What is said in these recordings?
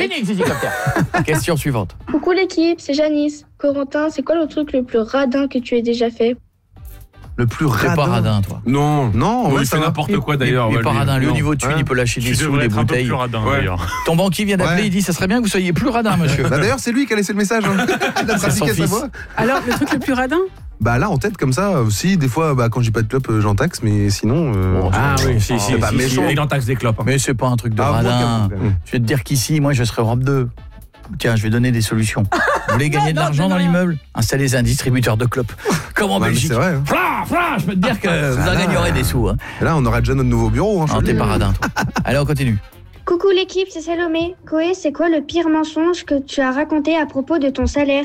fini, Zizi Copter. Question suivante. Coucou l'équipe, c'est Janice. Corentin, c'est quoi le truc le plus radin que tu aies déjà fait? Le plus T'es radin. pas radin, toi. Non, ouais, il ça fait va. n'importe quoi d'ailleurs. Il est pas lui. radin. Le Non. niveau de thune, il peut lâcher des Tu sous, devrais des être un peu bouteilles. plus radin, Ouais. d'ailleurs. Ton banquier vient d'appeler, Ouais. il dit ça serait bien que vous soyez plus radin, monsieur. Bah d'ailleurs, c'est lui qui a laissé le message. Hein. Il a C'est son trafiqué sa fils. voix. Alors, le truc le plus radin? Bah là, en tête, comme ça, aussi, des fois, quand j'ai pas de clope, j'en taxe, mais sinon. Ah oui, si, c'est pas méchant. Il en taxe des clopes. Mais c'est pas un truc de Ah, moi, radin. quand même. Je vais te dire qu'ici, moi, je serai Europe 2. Tiens, je vais donner des solutions. Vous voulez gagner de l'argent dans l'immeuble? Installez un distributeur de clopes. Comme en Ouais, mais Belgique. c'est vrai. Hein. Je peux te dire que vous en gagnerez des sous. Hein. Et là, on aura déjà notre nouveau bureau. Hein, Non, t'es pas radin, toi. Allez, on continue. Coucou l'équipe, c'est Salomé. Koé, c'est quoi le pire mensonge que tu as raconté à propos de ton salaire?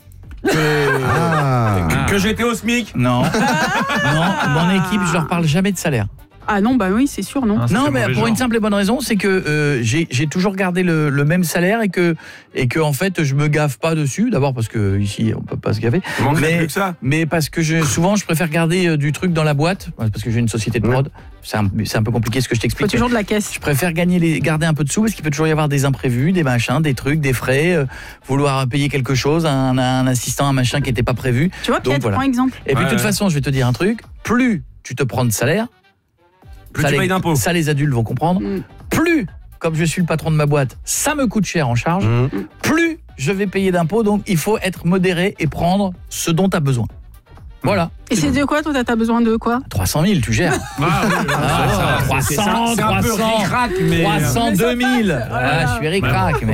Que j'étais au SMIC. Non. Non, mon équipe, je leur parle jamais de salaire. Ah non, bah oui, c'est sûr, non. Ah, ça Non, fait mais mauvais pour genre. une simple et bonne raison, c'est que j'ai toujours gardé le même salaire et que en fait je me gaffe pas dessus. D'abord parce que ici on peut pas se gaver. Il manquerait plus que ça. Mais parce que souvent je préfère garder du truc dans la boîte parce que j'ai une société de prod. C'est un peu compliqué ce que je Faut t'explique. toujours de la caisse. Je préfère garder un peu de sous parce qu'il peut toujours y avoir des imprévus, des machins, des trucs, des frais, vouloir payer quelque chose, un assistant, un machin qui était pas prévu. Tu vois, Donc, Pierre, voilà. prends exemple. Et puis de toute Ouais. façon, je vais te dire un truc, plus tu te prends de salaire, Plus ça, tu payes d'impôts. ça les adultes vont comprendre, Mm. plus, comme je suis le patron de ma boîte, ça me coûte cher en charge, Mmh. plus je vais payer d'impôts, donc il faut être modéré et prendre ce dont tu as besoin. Voilà. Et c'est de quoi, toi, t'as besoin de quoi? 300 000, tu gères. Ah, oui, oui, Ah, ça, 300, C'est un peu 300, ric-rac, mais... 300, 2000. Ah, je suis ric-rac, mais